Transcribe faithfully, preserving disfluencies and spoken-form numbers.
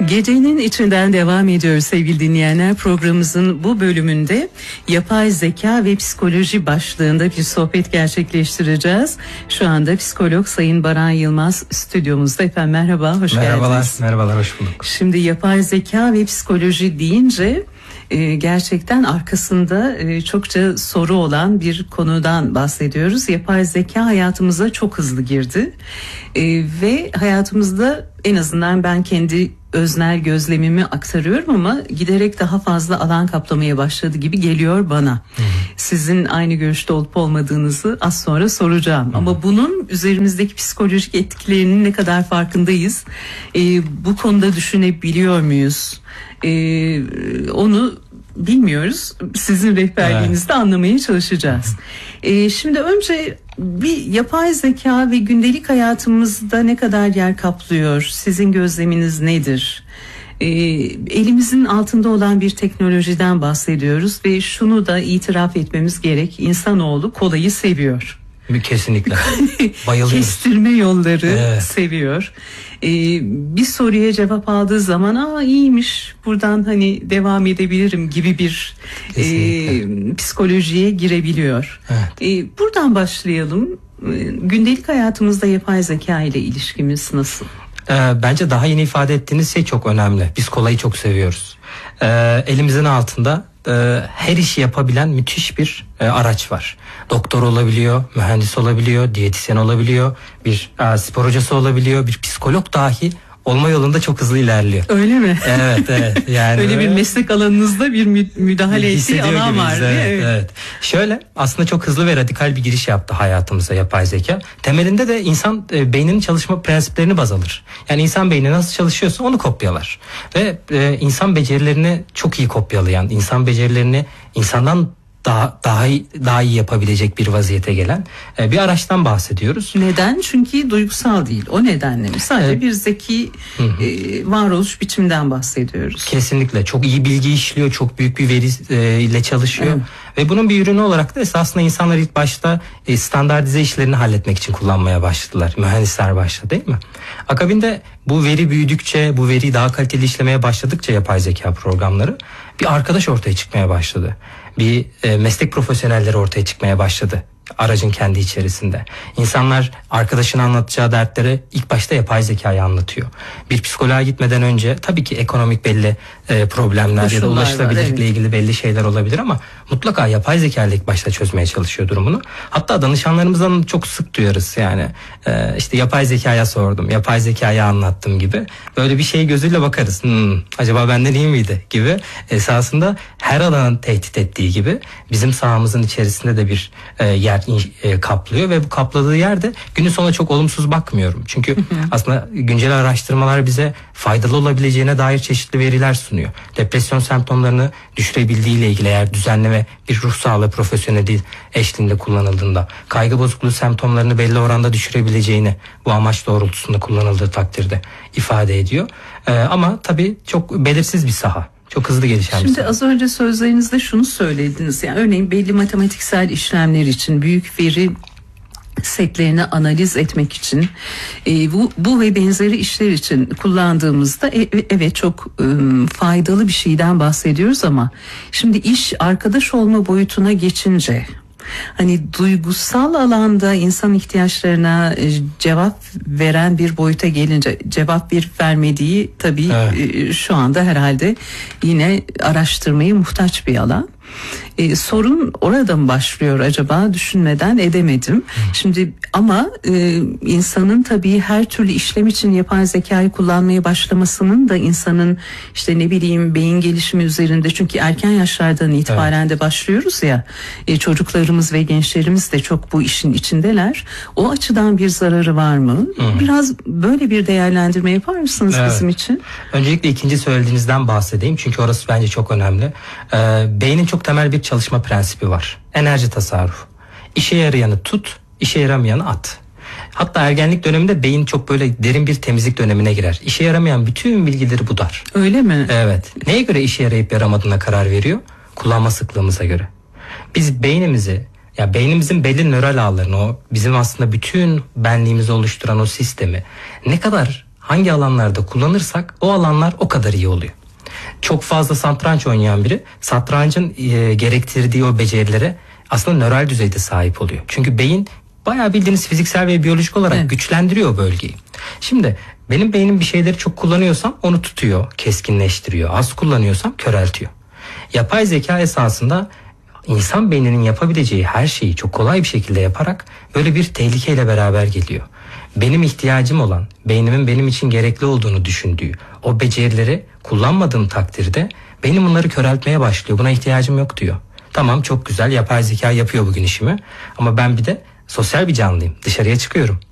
Gecenin içinden devam ediyor sevgili dinleyenler. Programımızın bu bölümünde yapay zeka ve psikoloji başlığında bir sohbet gerçekleştireceğiz. Şu anda psikolog Sayın Baran Yılmaz stüdyomuzda. Efendim merhaba, hoş merhabalar, geldiniz. Merhabalar, hoş bulduk. Şimdi yapay zeka ve psikoloji deyince e, gerçekten arkasında e, çokça soru olan bir konudan bahsediyoruz. Yapay zeka hayatımıza çok hızlı girdi e, ve hayatımızda, en azından ben kendi öznel gözlemimi aktarıyorum ama giderek daha fazla alan kaplamaya başladı gibi geliyor bana. Hı hı. Sizin aynı görüşte olup olmadığınızı az sonra soracağım. Hı hı. Ama bunun üzerimizdeki psikolojik etkilerinin ne kadar farkındayız? Ee, bu konuda düşünebiliyor muyuz? Ee, onu bilmiyoruz. Sizin rehberliğinizde evet. anlamaya çalışacağız. Ee, şimdi önce bir yapay zeka ve gündelik hayatımızda ne kadar yer kaplıyor? Sizin gözleminiz nedir? Ee, elimizin altında olan bir teknolojiden bahsediyoruz ve şunu da itiraf etmemiz gerek. İnsanoğlu kolayı seviyor. Kesinlikle. Bayılıyoruz. Kestirme yolları evet. seviyor. Ee, bir soruya cevap aldığı zaman aa iyiymiş, buradan hani devam edebilirim gibi bir e, psikolojiye girebiliyor. Evet. Ee, buradan başlayalım. Ee, gündelik hayatımızda yapay zeka ile ilişkimiz nasıl? Ee, bence daha yeni ifade ettiğiniz şey çok önemli. Biz kolayı çok seviyoruz. Ee, elimizin altında e, her işi yapabilen müthiş bir e, araç var. Doktor olabiliyor, mühendis olabiliyor, diyetisyen olabiliyor, bir e, spor hocası olabiliyor, bir psikolog dahi olma yolunda çok hızlı ilerliyor. Öyle mi? Evet, evet. Yani öyle bir meslek alanınızda bir müdahale ettiği alan var. Evet, evet. evet. Şöyle, aslında çok hızlı ve radikal bir giriş yaptı hayatımıza yapay zeka. Temelinde de insan e, beyninin çalışma prensiplerini baz alır. Yani insan beyni nasıl çalışıyorsa onu kopyalar. Ve e, insan becerilerini çok iyi kopyalayan, insan becerilerini insandan daha daha iyi, daha iyi yapabilecek bir vaziyete gelen e, bir araçtan bahsediyoruz. Neden? Çünkü duygusal değil. O nedenle mi? Sadece evet. bir zeki e, varoluş biçiminden bahsediyoruz. Kesinlikle. Çok iyi bilgi işliyor, çok büyük bir veri e, ile çalışıyor. Evet. Ve bunun bir ürünü olarak da esasında insanlar ilk başta e, standartize işlerini halletmek için kullanmaya başladılar. Mühendisler başladı, değil mi? Akabinde bu veri büyüdükçe, bu veriyi daha kaliteli işlemeye başladıkça yapay zeka programları bir arkadaş ortaya çıkmaya başladı. Bir e, meslek profesyonelleri ortaya çıkmaya başladı aracın kendi içerisinde. İnsanlar arkadaşına anlatacağı dertleri ilk başta yapay zekayı anlatıyor. Bir psikoloğa gitmeden önce tabii ki ekonomik belli e, problemler Koşullar ya da ulaşılabilirlikle evet. ilgili belli şeyler olabilir ama mutlaka yapay zeka ile ilk başta çözmeye çalışıyor durumunu. Hatta danışanlarımızdan çok sık duyarız yani e, işte yapay zekaya sordum, yapay zekaya anlattım gibi. Böyle bir şey gözüyle bakarız. Hmm, acaba benden iyi miydi gibi. Esasında her alanın tehdit ettiği gibi bizim sahamızın içerisinde de bir e, yer e, kaplıyor ve bu kapladığı yerde günün sonuna çok olumsuz bakmıyorum. Çünkü aslında güncel araştırmalar bize faydalı olabileceğine dair çeşitli veriler sunuyor. Depresyon semptomlarını düşürebildiği ile ilgili eğer düzenli ve bir ruh sağlığı profesyoneli eşliğinde kullanıldığında, kaygı bozukluğu semptomlarını belli oranda düşürebileceğini bu amaç doğrultusunda kullanıldığı takdirde ifade ediyor. Ee, ama tabii çok belirsiz bir saha. Çok hızlı gelişen Şimdi az önce sözlerinizde şunu söylediniz. Yani örneğin belli matematiksel işlemler için büyük veri setlerini analiz etmek için e, bu, bu ve benzeri işler için kullandığımızda e, evet çok e, faydalı bir şeyden bahsediyoruz ama şimdi iş arkadaş olma boyutuna geçince, hani duygusal alanda insan ihtiyaçlarına cevap veren bir boyuta gelince, cevap verip vermediği tabii evet. şu anda herhalde yine araştırmayı muhtaç bir alan. Ee, sorun orada mı başlıyor acaba, düşünmeden edemedim. Hı. Şimdi ama e, insanın tabii her türlü işlem için yapay zekayı kullanmaya başlamasının da insanın işte ne bileyim beyin gelişimi üzerinde, çünkü erken yaşlardan itibaren evet. de başlıyoruz ya, e, çocuklarımız ve gençlerimiz de çok bu işin içindeler. O açıdan bir zararı var mı? Hı. Biraz böyle bir değerlendirme yapar mısınız evet. bizim için? Öncelikle ikinci söylediğinizden bahsedeyim çünkü orası bence çok önemli. Ee, beynin çok temel bir çalışma prensibi var. Enerji tasarrufu. İşe yarayanı tut, işe yaramayanı at. Hatta ergenlik döneminde beyin çok böyle derin bir temizlik dönemine girer. İşe yaramayan bütün bilgileri budar. Öyle mi? Evet. Neye göre işe yarayıp yaramadığına karar veriyor? Kullanma sıklığımıza göre. Biz beynimizi, ya beynimizin belli nöral ağlarını, o bizim aslında bütün benliğimizi oluşturan o sistemi ne kadar hangi alanlarda kullanırsak o alanlar o kadar iyi oluyor. Çok fazla satranç oynayan biri satrancın e, gerektirdiği o becerilere aslında nöral düzeyde sahip oluyor. Çünkü beyin bayağı bildiğiniz fiziksel ve biyolojik olarak evet. güçlendiriyor o bölgeyi. Şimdi benim beynim bir şeyleri çok kullanıyorsam onu tutuyor, keskinleştiriyor. Az kullanıyorsam köreltiyor. Yapay zeka esasında insan beyninin yapabileceği her şeyi çok kolay bir şekilde yaparak böyle bir tehlikeyle beraber geliyor. Benim ihtiyacım olan, beynimin benim için gerekli olduğunu düşündüğü o becerileri kullanmadığım takdirde beynim bunları köreltmeye başlıyor. Buna ihtiyacım yok diyor. Tamam, çok güzel, yapay zeka yapıyor bugün işimi ama ben bir de sosyal bir canlıyım. Dışarıya çıkıyorum.